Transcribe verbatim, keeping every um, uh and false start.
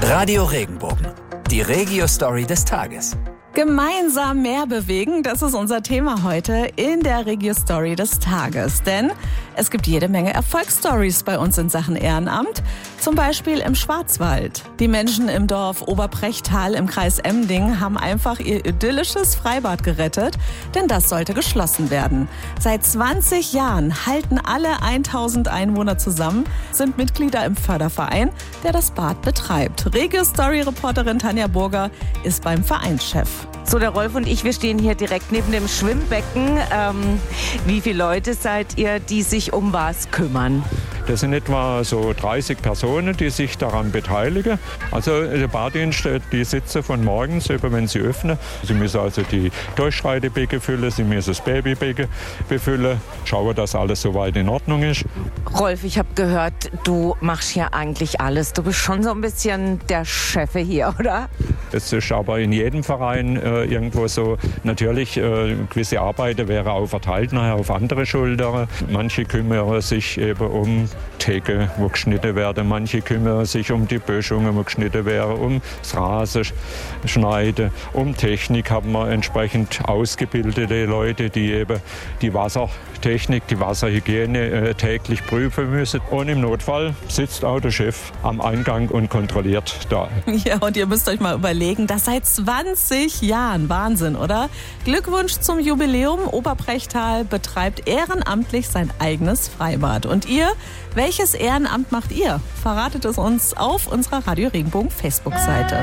Radio Regenbogen, die Regio-Story des Tages. Gemeinsam mehr bewegen, das ist unser Thema heute in der Regio-Story des Tages. Denn es gibt jede Menge Erfolgsstories bei uns in Sachen Ehrenamt. Zum Beispiel im Schwarzwald. Die Menschen im Dorf Oberbrechtal im Kreis Emding haben einfach ihr idyllisches Freibad gerettet, denn das sollte geschlossen werden. Seit zwanzig Jahren halten alle tausend Einwohner zusammen, sind Mitglieder im Förderverein, der das Bad betreibt. Regio-Story-Reporterin Tanja Burger ist beim Vereinschef. So, der Rolf und ich, wir stehen hier direkt neben dem Schwimmbecken. Ähm, wie viele Leute seid ihr, die sich um was kümmern? Das sind etwa so dreißig Personen, die sich daran beteiligen. Also der Baddienst, die sitzen von morgens, eben wenn sie öffnen. Sie müssen also die Durchschreidebecken füllen, sie müssen das Babybecken befüllen, schauen, dass alles soweit in Ordnung ist. Rolf, ich habe gehört, du machst hier eigentlich alles. Du bist schon so ein bisschen der Chef hier, oder? Das ist aber in jedem Verein äh, irgendwo so. Natürlich, äh, gewisse Arbeiten wären auch verteilt nachher auf andere Schultern. Manche kümmern sich eben um Theke, wo geschnitten werden. Manche kümmern sich um die Böschungen, wo geschnitten werden, um das Rasenschneiden, um Technik haben wir entsprechend ausgebildete Leute, die eben die Wassertechnik, die Wasserhygiene äh, täglich prüfen müssen. Und im Notfall sitzt auch der Chef am Eingang und kontrolliert da. Ja, und ihr müsst euch mal überlegen, das seit zwanzig Jahren. Wahnsinn, oder? Glückwunsch zum Jubiläum. Oberbrechtal betreibt ehrenamtlich sein eigenes Freibad. Und ihr? Welches Ehrenamt macht ihr? Verratet es uns auf unserer Radio Regenbogen Facebook-Seite.